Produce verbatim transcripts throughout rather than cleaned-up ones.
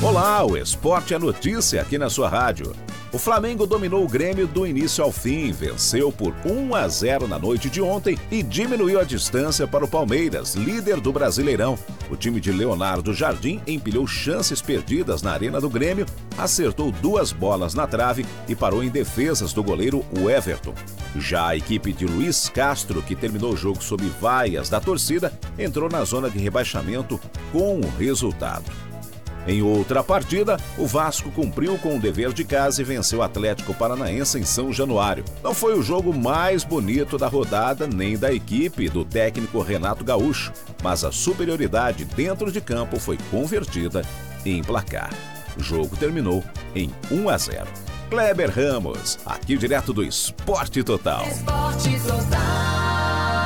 Olá, o esporte é notícia aqui na sua rádio. O Flamengo dominou o Grêmio do início ao fim, venceu por um a zero na noite de ontem e diminuiu a distância para o Palmeiras, líder do Brasileirão. O time de Leonardo Jardim empilhou chances perdidas na arena do Grêmio, acertou duas bolas na trave e parou em defesas do goleiro Everton. Já a equipe de Luiz Castro, que terminou o jogo sob vaias da torcida, entrou na zona de rebaixamento com o resultado. Em outra partida, o Vasco cumpriu com o dever de casa e venceu o Atlético Paranaense em São Januário. Não foi o jogo mais bonito da rodada nem da equipe do técnico Renato Gaúcho, mas a superioridade dentro de campo foi convertida em placar. O jogo terminou em um a zero. Kleber Ramos, aqui direto do Esporte Total. Esporte Total.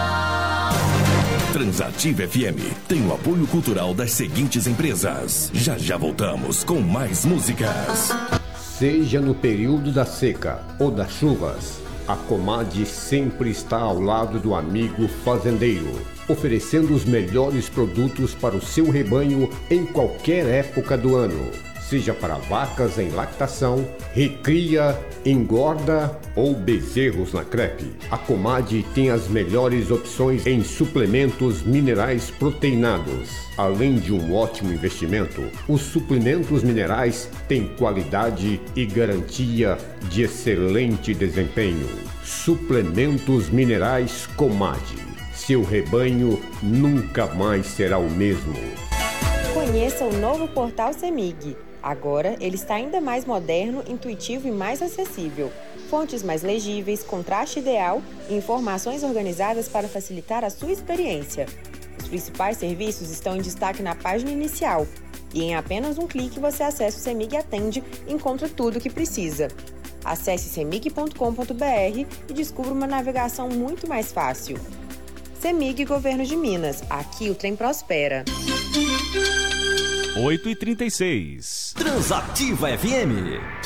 Transativa F M tem o apoio cultural das seguintes empresas. Já já voltamos com mais músicas. Seja no período da seca ou das chuvas, a Comad sempre está ao lado do amigo fazendeiro, oferecendo os melhores produtos para o seu rebanho em qualquer época do ano. Seja para vacas em lactação, recria, engorda ou bezerros na crepe. A Comad tem as melhores opções em suplementos minerais proteinados. Além de um ótimo investimento, os suplementos minerais têm qualidade e garantia de excelente desempenho. Suplementos minerais Comad. Seu rebanho nunca mais será o mesmo. Conheça o novo portal CEMIG. Agora, ele está ainda mais moderno, intuitivo e mais acessível. Fontes mais legíveis, contraste ideal e informações organizadas para facilitar a sua experiência. Os principais serviços estão em destaque na página inicial. E em apenas um clique você acessa o CEMIG Atende e encontra tudo o que precisa. Acesse cemig ponto com ponto br e descubra uma navegação muito mais fácil. CEMIG Governo de Minas. Aqui o trem prospera. oito e trinta e seis. Transativa F M.